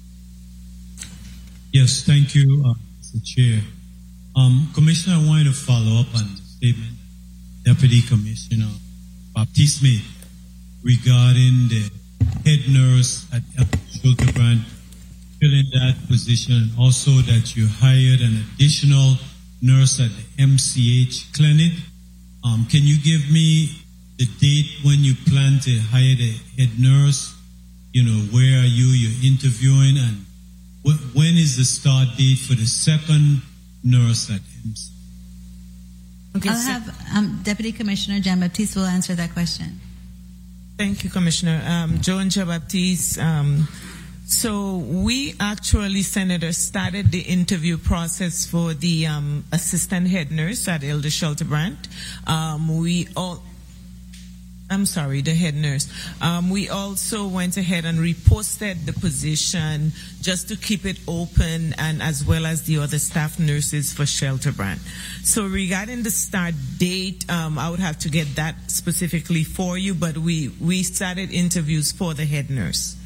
Speaker 17: Yes, thank you, uh, Mister Chair. Um, Commissioner, I wanted to follow up on the statement Deputy Commissioner Baptiste made regarding the head nurse at Schulterbrand filling that position, and also that you hired an additional nurse at the M C H clinic. Um, can you give me the date when you plan to hire the head nurse? You know, where are you? You're interviewing, and wh- when is the start date for the second nurse at M C H?
Speaker 3: Okay, I'll have um, Deputy Commissioner Jean Baptiste will answer that question.
Speaker 4: Thank you, Commissioner. Um, Joan Jean Baptiste. Um, so we actually, Senator, started the interview process for the um, assistant head nurse at Elder Schulterbrand. Um, we all. I'm sorry, the head nurse. Um, we also went ahead and reposted the position just to keep it open, and as well as the other staff nurses for Schulterbrand. So regarding the start date, um, I would have to get that specifically for you, but we, we started interviews for the head nurse.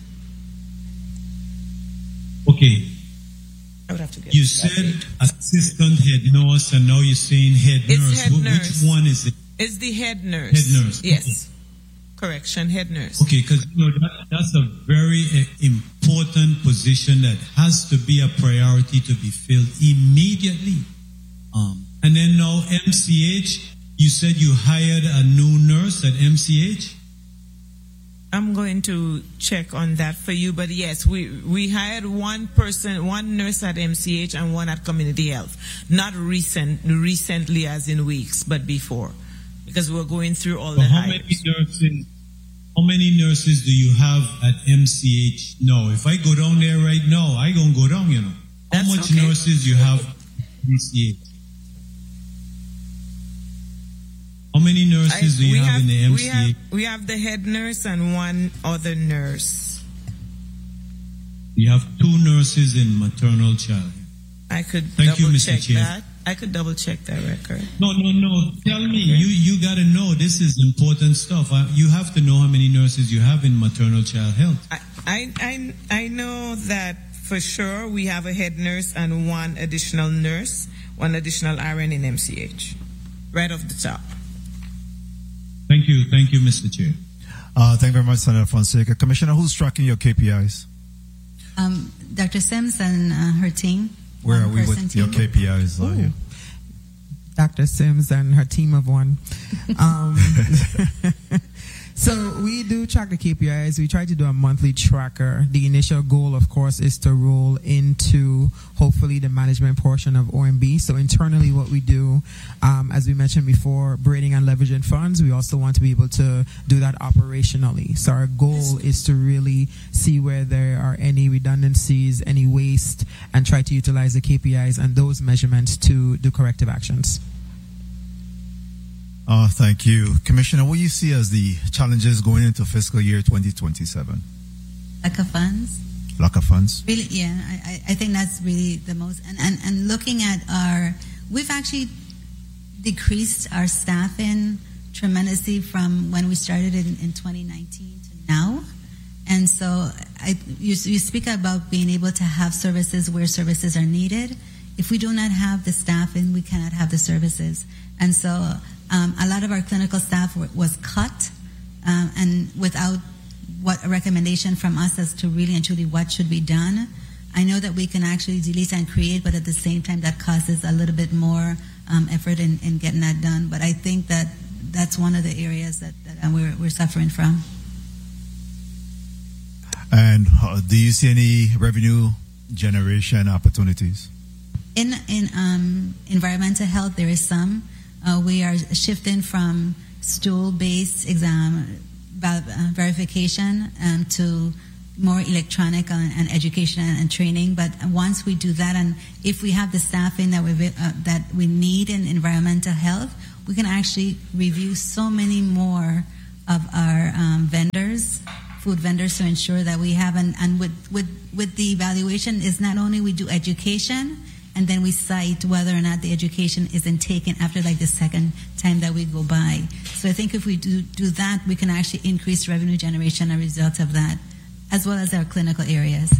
Speaker 17: Okay.
Speaker 4: I would have to get
Speaker 17: You
Speaker 4: that
Speaker 17: said
Speaker 4: date.
Speaker 17: assistant head nurse, and now you're saying head
Speaker 4: It's
Speaker 17: nurse.
Speaker 4: head
Speaker 17: Wh-
Speaker 4: nurse.
Speaker 17: Which one is it?
Speaker 4: It's the head nurse.
Speaker 17: Head nurse.
Speaker 4: Yes.
Speaker 17: Okay.
Speaker 4: Correction, head nurse.
Speaker 17: Okay, because you know, that, that's a very uh, important position that has to be a priority to be filled immediately. Um, and then now M C H, you said you hired a new nurse at M C H?
Speaker 4: I'm going to check on that for you, but yes, we, we hired one person, one nurse at M C H and one at Community Health. Not recent, recently as in weeks, but before. Because we're going through all
Speaker 17: But
Speaker 4: the
Speaker 17: how
Speaker 4: hires.
Speaker 17: many nurses? How many nurses do you have at M C H now? If I go down there right now, I gonna go down, you know. How
Speaker 4: That's
Speaker 17: much
Speaker 4: okay.
Speaker 17: nurses you have at M C H? How many nurses
Speaker 4: I-
Speaker 17: do you
Speaker 4: we
Speaker 17: have,
Speaker 4: have
Speaker 17: in the
Speaker 4: we
Speaker 17: M C H?
Speaker 4: have, we have the head nurse and one other nurse.
Speaker 17: You have two nurses in maternal child.
Speaker 4: I could
Speaker 17: Thank you,
Speaker 4: double
Speaker 17: Mister
Speaker 4: check
Speaker 17: Chair.
Speaker 4: that. I could double check that record.
Speaker 17: No, no, no. Tell me, you you gotta know. This is important stuff. Uh, you have to know how many nurses you have in maternal child health.
Speaker 4: I, I, I, I know that for sure we have a head nurse and one additional nurse, one additional R N in M C H. Right off the top.
Speaker 17: Thank you, thank you, Mister Chair.
Speaker 6: Uh, thank you very much, Senator Fonseca. Commissioner, who's tracking your K P Is?
Speaker 3: Um, Doctor Sims and uh, her team.
Speaker 6: Where are we
Speaker 3: One-person
Speaker 6: with your
Speaker 3: team.
Speaker 6: K P Is? Uh, here?
Speaker 11: Doctor Sims and her team of one. Um, so we do track the K P Is. We try to do a monthly tracker. The initial goal, of course, is to roll into hopefully the management portion of O M B. So internally what we do, um, as we mentioned before, braiding and leveraging funds, we also want to be able to do that operationally. So our goal is to really see where there are any redundancies, any waste, and try to utilize the K P Is and those measurements to do corrective actions.
Speaker 6: Uh, thank you. Commissioner, what do you see as the challenges going into fiscal year twenty twenty-seven?
Speaker 3: Lack of funds.
Speaker 6: Lack of funds?
Speaker 3: Really, yeah, I, I think that's really the most. And, and, and looking at our, we've actually decreased our staffing tremendously from when we started in, in twenty nineteen to now. And so I, you, you speak about being able to have services where services are needed. If we do not have the staffing, we cannot have the services. And so Um, a lot of our clinical staff were, was cut, um, and without what a recommendation from us as to really and truly what should be done. I know that we can actually delete and create, but at the same time that causes a little bit more um, effort in, in getting that done. But I think that that's one of the areas that, that we're, we're suffering from.
Speaker 6: And uh, do you see any revenue generation opportunities?
Speaker 3: In in um, environmental health, there is some. Uh, we are shifting from stool-based exam ver- uh, verification um, to more electronic and, and education and, and training. But once we do that, and if we have the staffing that we uh, that we need in environmental health, we can actually review so many more of our um, vendors, food vendors, to ensure that we have. And, and with with with the evaluation is not only we do education, and then we cite whether or not the education isn't taken after like the second time that we go by. So I think if we do do that, we can actually increase revenue generation as a result of that, as well as our clinical areas.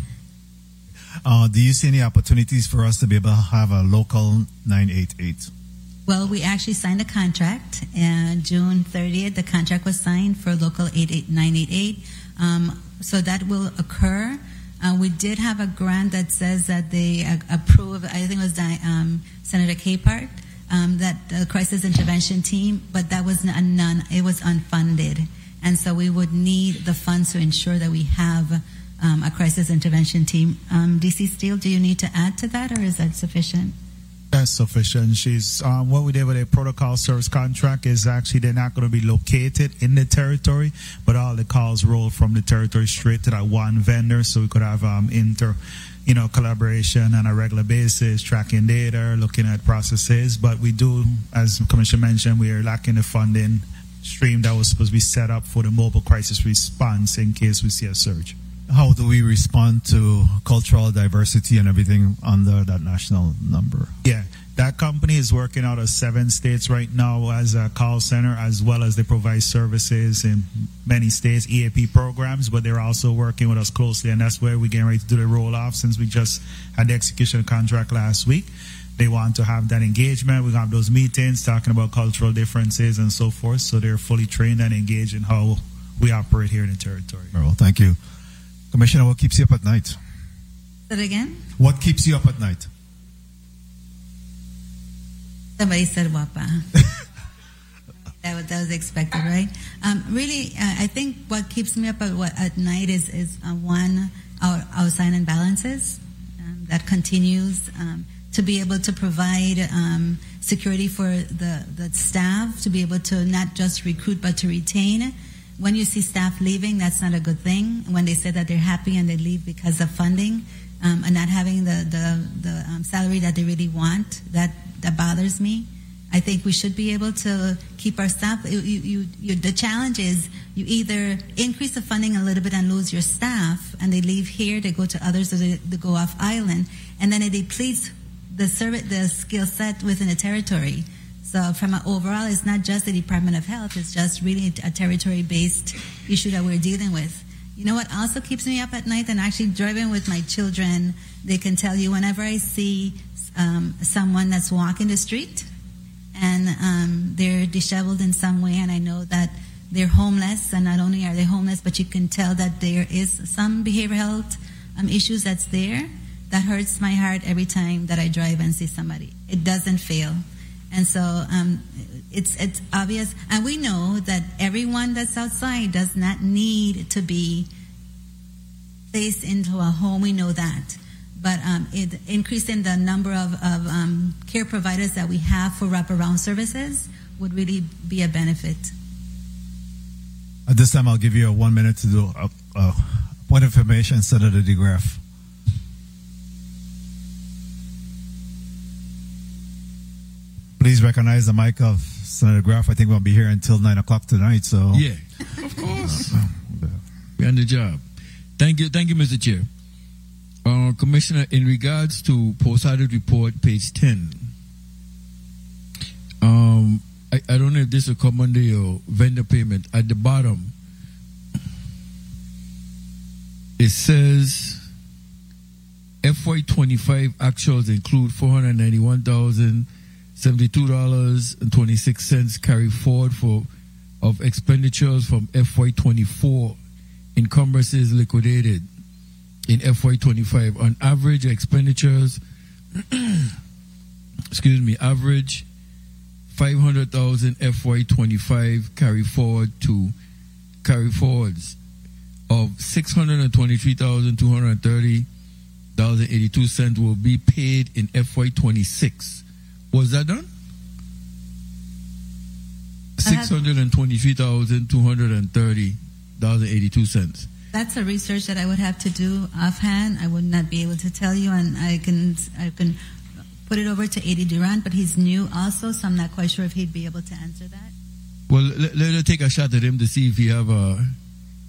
Speaker 6: Uh, do you see any opportunities for us to be able to have a local nine eight eight?
Speaker 3: Well, we actually signed a contract, and June thirtieth, the contract was signed for local nine eight eight. Um, so that will occur. Uh, we did have a grant that says that they uh, approve, I think it was um, Senator Capehart, um, that the crisis intervention team, but that was a none, it was unfunded. And so we would need the funds to ensure that we have um, a crisis intervention team. Um, D C Steele, do you need to add to that, or is that sufficient?
Speaker 16: That's sufficient. She's um, what we did with a protocol service contract is actually they're not going to be located in the territory, but all the calls roll from the territory straight to that one vendor, so we could have um, inter, you know, collaboration on a regular basis, tracking data, looking at processes. But we do, as the Commissioner mentioned, we are lacking the funding stream that was supposed to be set up for the mobile crisis response in case we see a surge.
Speaker 6: How do we respond to cultural diversity and everything under that national number?
Speaker 16: Yeah, that company is working out of seven states right now as a call center, as well as they provide services in many states, E A P programs, but they're also working with us closely, and that's where we're getting ready to do the roll-off since we just had the execution contract last week. They want to have that engagement. We have those meetings talking about cultural differences and so forth, so they're fully trained and engaged in how we operate here in the territory.
Speaker 6: Well, thank you. Commissioner, what keeps you up at night?
Speaker 3: Say that again?
Speaker 6: What keeps you up at night?
Speaker 3: Somebody said wapa. that, was, that was expected, right? Um, really, uh, I think what keeps me up at, what, at night is, is uh, one, our, our sign and balances um, that continues um, to be able to provide um, security for the, the staff, to be able to not just recruit but to retain. When you see staff leaving, that's not a good thing. When they say that they're happy and they leave because of funding um, and not having the the, the um, salary that they really want, that, that bothers me. I think we should be able to keep our staff. You, you, you, the challenge is you either increase the funding a little bit and lose your staff, and they leave here, they go to others, or they, they go off island, and then it depletes the service, the skill set within the territory. So from an overall, it's not just the Department of Health, it's just really a territory-based issue that we're dealing with. You know what also keeps me up at night, and actually driving with my children, they can tell you whenever I see um, someone that's walking the street and um, they're disheveled in some way, and I know that they're homeless, and not only are they homeless, but you can tell that there is some behavioral health um, issues that's there. That hurts my heart every time that I drive and see somebody. It doesn't fail. And so um, it's it's obvious, and we know that everyone that's outside does not need to be placed into a home. We know that, but um, it, increasing the number of, of um, care providers that we have for wraparound services would really be a benefit.
Speaker 6: At this time, I'll give you a one minute to do a, a point of information, Senator DeGraff. Please recognize the mic of Senator Graff. I think we'll be here until nine o'clock tonight. So
Speaker 12: yeah, of course, we're on the job. Thank you, thank you, Mister Chair. Uh, Commissioner, in regards to post-audit report, page ten, um, I, I don't know if this will come under your vendor payment. At the bottom, it says F Y twenty-five actuals include four hundred ninety-one thousand. seventy-two dollars and twenty-six cents carry forward for of expenditures from F Y twenty-four. Encumbrances liquidated in F Y twenty-five. On average, expenditures, excuse me, average five hundred thousand F Y twenty-five carry forward to carry forwards of six hundred twenty-three thousand two hundred thirty dollars and eighty-two cents will be paid in F Y twenty-six. Was that done? six hundred twenty-three thousand two hundred thirty dollars and eighty-two cents.
Speaker 3: That's a research that I would have to do offhand. I would not be able to tell you, and I can I can put it over to Eddie Durant, but he's new also, so I'm not quite sure if he'd be able to answer that.
Speaker 12: Well, let, let us take a shot at him to see if he have a